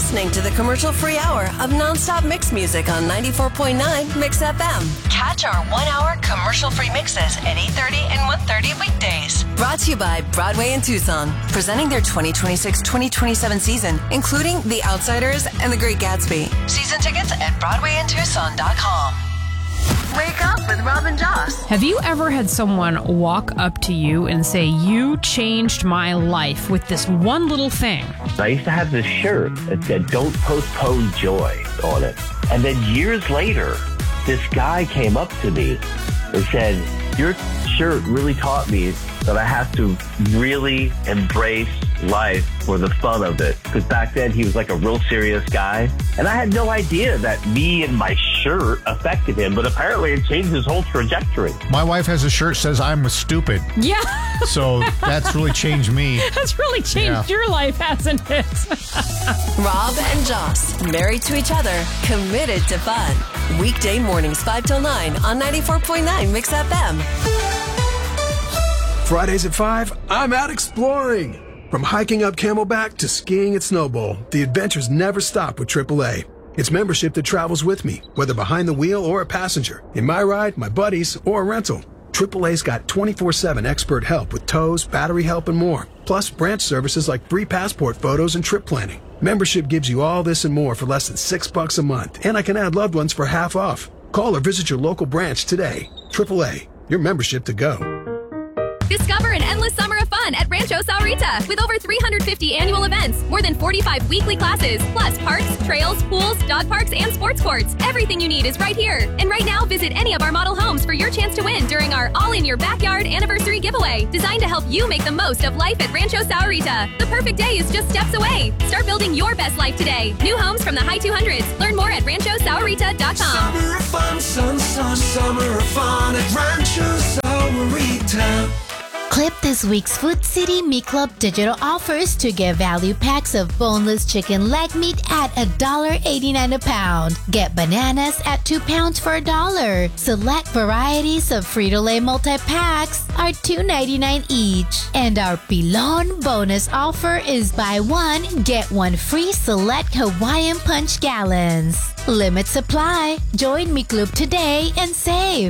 listening to the commercial-free hour of nonstop mix music on 94.9 Mix FM. Catch our 1-hour commercial-free mixes at 8:30 and 1:30 weekdays. Brought to you by Broadway in Tucson, presenting their 2026-2027 season, including The Outsiders and The Great Gatsby. Season tickets at BroadwayInTucson.com. Wake up with Rob and Joss. Have you ever had someone walk up to you and say, "You changed my life with this one little thing"? I used to have this shirt that said, "Don't postpone joy" on it. And then years later, this guy came up to me and said, "Your shirt really taught me that I have to really embrace life for the fun of it." Because back then he was like a real serious guy. And I had no idea that me and my shirt affected him, but apparently it changed his whole trajectory. My wife has a shirt that says I'm stupid. Yeah. So that's really changed me. That's really changed your life, hasn't it? Rob and Joss, married to each other, committed to fun. Weekday mornings 5 till 9 on 94.9 Mix FM. Fridays at 5, I'm out exploring. From hiking up Camelback to skiing at Snowbowl, the adventures never stop with AAA. It's membership that travels with me, whether behind the wheel or a passenger, in my ride, my buddies, or a rental. AAA's got 24/7 expert help with tows, battery help, and more. Plus branch services like free passport photos and trip planning. Membership gives you all this and more for less than $6 a month, and I can add loved ones for half off. Call or visit your local branch today. AAA, your membership to go. Discover an endless summer of fun at Rancho Saurita with over 350 annual events, more than 45 weekly classes, plus parks, trails, pools, dog parks, and sports courts. Everything you need is right here. And right now, visit any of our model homes for your chance to win during our All in Your Backyard anniversary giveaway, designed to help you make the most of life at Rancho Saurita. The perfect day is just steps away. Start building your best life today. New homes from the high 200s. Learn more at ranchosaurita.com. Summer of fun, summer of fun at Rancho Saurita. Clip this week's Food City Meat Club digital offers to get value packs of boneless chicken leg meat at $1.89 a pound. Get bananas at 2 pounds for $1. Select varieties of Frito-Lay multi-packs are $2.99 each. And our Pilon bonus offer is buy one, get one free select Hawaiian Punch gallons. Limit supply. Join Meat Club today and save.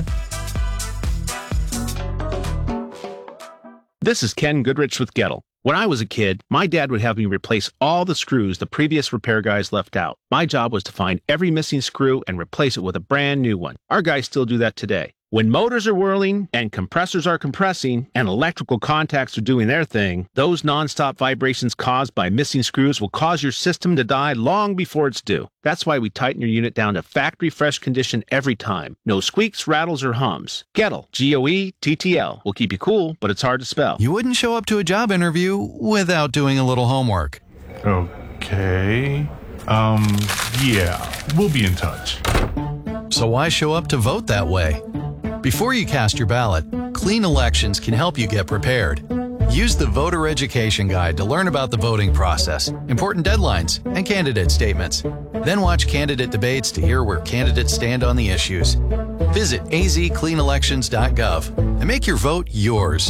This is Ken Goodrich with Gettle. When I was a kid, my dad would have me replace all the screws the previous repair guys left out. My job was to find every missing screw and replace it with a brand new one. Our guys still do that today. When motors are whirling and compressors are compressing and electrical contacts are doing their thing, those nonstop vibrations caused by missing screws will cause your system to die long before it's due. That's why we tighten your unit down to factory fresh condition every time. No squeaks, rattles, or hums. Gettle, Goettl, will keep you cool, but it's hard to spell. You wouldn't show up to a job interview without doing a little homework. Okay. Yeah, we'll be in touch. So why show up to vote that way? Before you cast your ballot, Clean Elections can help you get prepared. Use the Voter Education Guide to learn about the voting process, important deadlines, and candidate statements. Then watch candidate debates to hear where candidates stand on the issues. Visit azcleanelections.gov and make your vote yours.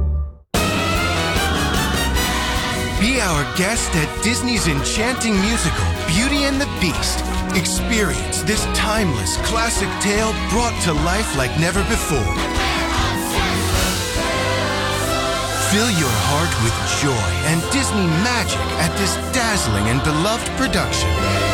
Be our guest at Disney's enchanting musical, Beauty and the Beast. Experience this timeless classic tale brought to life like never before. Fill your heart with joy and Disney magic at this dazzling and beloved production.